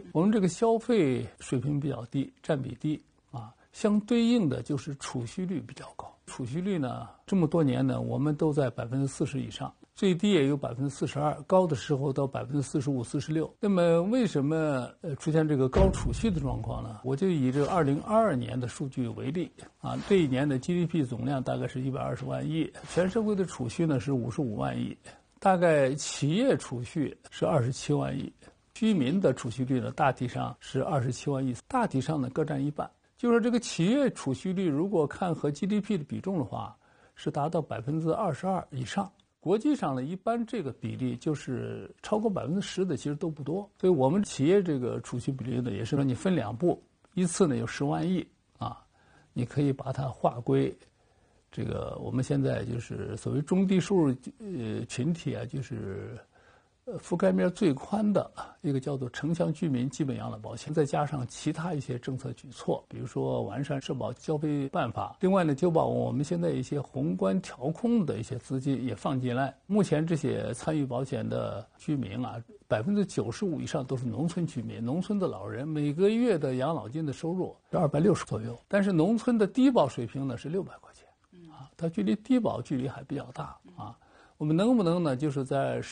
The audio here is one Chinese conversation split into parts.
我们这个消费水平比较低，占比低啊，相对应的就是储蓄率比较高。储蓄率呢，这么多年呢，我们都在40%以上，最低也有42%，高的时候到45%、46%。那么为什么出现这个高储蓄的状况呢？我就以这个2022年的数据为例啊，这一年的 GDP 总量大概是120万亿，全社会的储蓄呢是55万亿，大概企业储蓄是27万亿，居民的储蓄率呢大体上是27万亿，大体上呢各占一半。就是这个企业储蓄率如果看和 GDP 的比重的话，是达到22%以上。国际上呢，一般这个比例就是超过10%的，其实都不多。所以我们企业这个储蓄比例呢，也是说你分2步，依次呢有10万亿啊，你可以把它划归这个我们现在就是所谓中低收入群体啊，就是覆盖面最宽的一个叫做城乡居民基本养老保险，再加上其他一些政策举措，比如说完善社保交费办法。另外呢，就把我们现在一些宏观调控的一些资金也放进来。目前这些参与保险的居民啊，95%以上都是农村居民，农村的老人每个月的养老金的收入是260左右，但是农村的低保水平呢是600块钱，它距离低保距离还比较大啊。我们能不能呢，就是在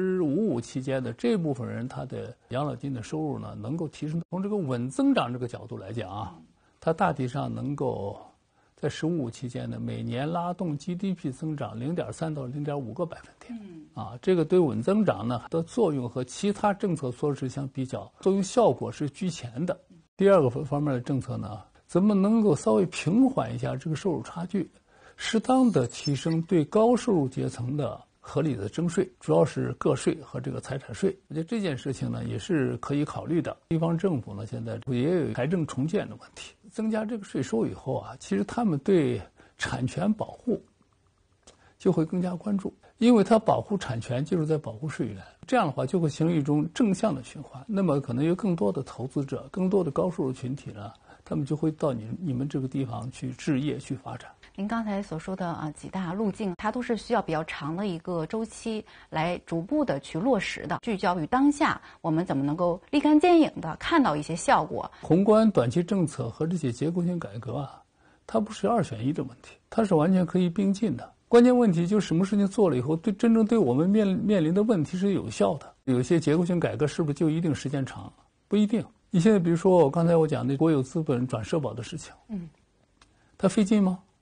15期间的这部分人，他的养老金的收入呢，能够提升。从这个稳增长这个角度来讲啊，它大体上能够在15期间呢，每年拉动 GDP 增长0.3到0.5个百分点。啊，这个对稳增长呢的作用和其他政策措施相比较，作用效果是居前的。第二个方面的政策呢，怎么能够稍微平缓一下这个收入差距？适当的提升对高收入阶层的合理的征税，主要是个税和这个财产税。我觉得这件事情呢也是可以考虑的。地方政府呢现在也有财政重建的问题，增加这个税收以后啊，其实他们对产权保护就会更加关注，因为它保护产权就是在保护税源，这样的话就会形成一种正向的循环。那么可能有更多的投资者，更多的高收入群体呢，他们就会到你们这个地方去置业去发展。 您刚才所说的几大路径，它都是需要比较长的一个周期来逐步的去落实的。聚焦于当下，我们怎么能够立竿见影的看到一些效果？ 宏观短期政策和这些结构性改革啊，它不是2选1的问题，它是完全可以并进的。关键问题就是什么事情做了以后，真正对我们面临的问题是有效的。有些结构性改革是不是就一定时间长？不一定。你现在比如说刚才我讲的国有资本转社保的事情，它费劲吗？